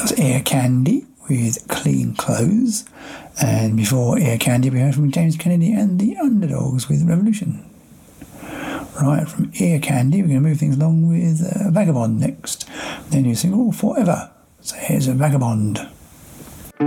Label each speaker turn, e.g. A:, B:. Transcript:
A: was Ear Candy with Clean Clothes. And before Ear Candy, we heard from James Kennedy and the Underdogs with Revolution. Right, from Ear Candy, we're going to move things along with Vagabond next. Their new single, Forever. So here's a Vagabond.